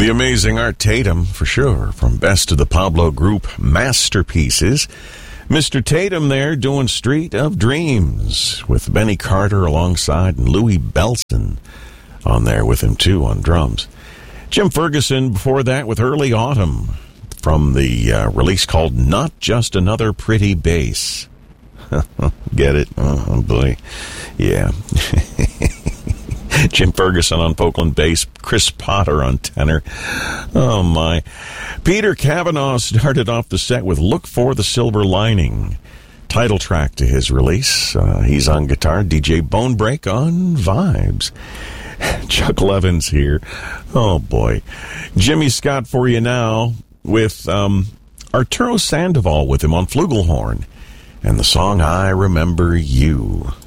The amazing Art Tatum, for sure, from Best of the Pablo Group Masterpieces. Mr. Tatum there doing Street of Dreams with Benny Carter alongside and Louis Bellson on there with him too on drums. Jim Ferguson before that with Early Autumn from the release called Not Just Another Pretty Bass. Get it? Oh boy. Yeah. Jim Ferguson on vocal and bass, Chris Potter on tenor. Oh, my. Peter Cavanaugh started off the set with Look for the Silver Lining, title track to his release. He's on guitar, DJ Bonebreak on vibes. Chuck Levins here. Oh, boy. Jimmy Scott for you now with Arturo Sandoval with him on flugelhorn and the song I Remember You.